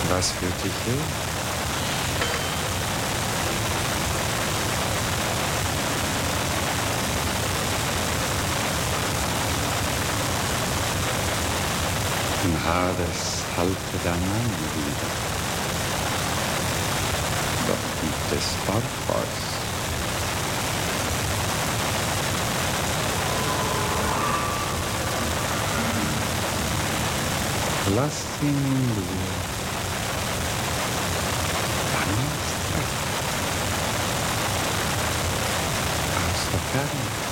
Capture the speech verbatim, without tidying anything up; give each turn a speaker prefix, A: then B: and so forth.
A: Was führt dich hier? Im Hades hallte der Mann wieder. Doch gibt es Orpheus. Lass ihn in Ruhe. Dann ist er aus der Ferne.